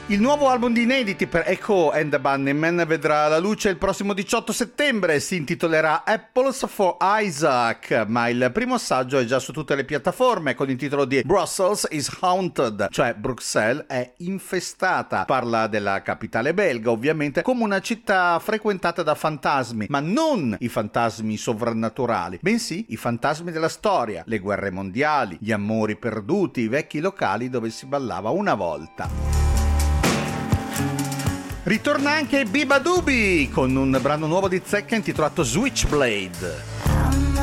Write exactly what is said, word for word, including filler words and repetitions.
Il nuovo album di inediti per Echo and the Bunnymen vedrà la luce il prossimo diciotto settembre, si intitolerà Apples for Isaac, ma il primo assaggio è già su tutte le piattaforme con il titolo di Brussels is Haunted, cioè Bruxelles è infestata. Parla della capitale belga, ovviamente, come una città frequentata da fantasmi, ma non i fantasmi sovrannaturali, bensì i fantasmi della storia, le guerre mondiali, gli amori perduti, i vecchi locali dove si ballava una volta. Ritorna anche Biba Dubi con un brano nuovo di Zecca intitolato Switchblade.